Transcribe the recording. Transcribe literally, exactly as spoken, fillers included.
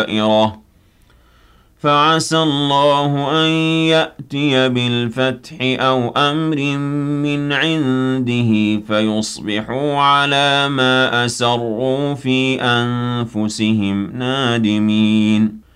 دَائِرَةٌ فَعَسَى اللَّهُ أَن يَأْتِيَ بِالْفَتْحِ أَوْ أَمْرٍ مِّنْ عِندِهِ فَيُصْبِحُوا عَلَىٰ مَا أَسَرُّوا فِي أَنفُسِهِمْ نَادِمِينَ